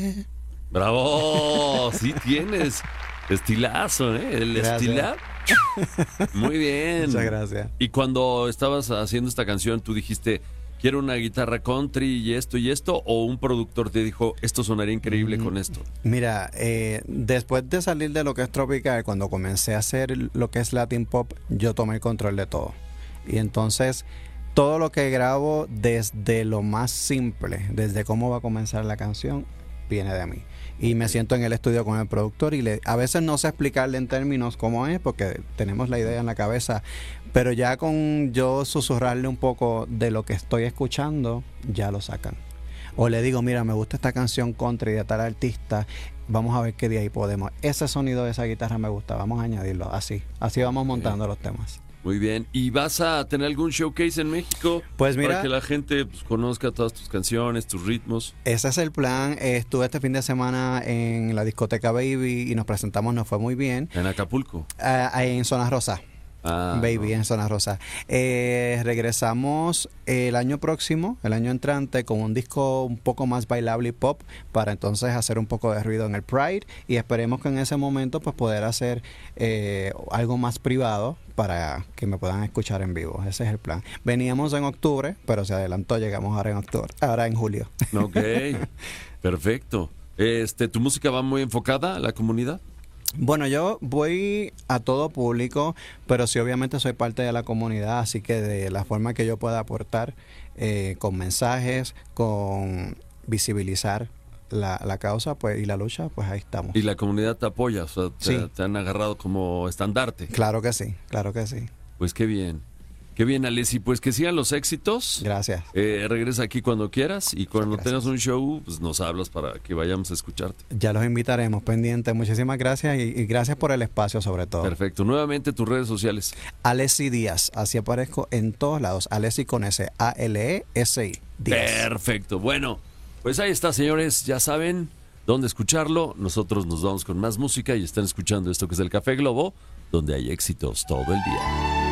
Bravo, sí tienes estilazo, ¿eh? El Gracias. estilar. Muy bien. Muchas gracias. Y cuando estabas haciendo esta canción, tú dijiste, quiero una guitarra country y esto, o un productor te dijo, esto sonaría increíble con esto. Mira, después de salir de lo que es tropical, cuando comencé a hacer lo que es Latin Pop, yo tomé el control de todo. Y entonces, todo lo que grabo desde lo más simple, desde cómo va a comenzar la canción, viene de mí. Y me siento en el estudio con el productor y a veces no sé explicarle en términos cómo es, porque tenemos la idea en la cabeza, pero ya con yo susurrarle un poco de lo que estoy escuchando, ya lo sacan. O le digo, mira, me gusta esta canción country de tal artista, vamos a ver qué de ahí podemos. Ese sonido de esa guitarra me gusta, vamos a añadirlo. Así vamos montando los temas. Muy bien. ¿Y vas a tener algún showcase en México? Pues mira, para que la gente conozca todas tus canciones, tus ritmos. Ese es el plan. Estuve este fin de semana en la discoteca Baby y nos presentamos, nos fue muy bien. En Acapulco. En Zona Rosa. Baby, en Zona Rosa. Regresamos el año próximo, el año entrante, con un disco un poco más bailable y pop, para entonces hacer un poco de ruido en el Pride, y esperemos que en ese momento pues poder hacer algo más privado para que me puedan escuchar en vivo. Ese es el plan. Veníamos en octubre, pero se adelantó, llegamos ahora en julio. Ok, perfecto. ¿Tu música va muy enfocada a la comunidad? Bueno, yo voy a todo público, pero sí obviamente soy parte de la comunidad, así que de la forma que yo pueda aportar con mensajes, con visibilizar la causa pues y la lucha, pues ahí estamos. ¿Y la comunidad te apoya? O sea, Sí. te han agarrado como estandarte. Claro que sí, claro que sí. Pues qué bien. Qué bien, Alessi. Pues que sigan los éxitos. Gracias. Regresa aquí cuando quieras y cuando Gracias. tengas un show, pues nos hablas para que vayamos a escucharte. Ya los invitaremos, pendientes. Muchísimas gracias y gracias por el espacio sobre todo. Perfecto. Nuevamente tus redes sociales. Alessi Díaz, así aparezco en todos lados. Alessi con S, A-L-E-S-I. Díaz. Perfecto. Bueno, pues ahí está, señores. Ya saben dónde escucharlo. Nosotros nos vamos con más música y están escuchando esto que es el Café Globo, donde hay éxitos todo el día.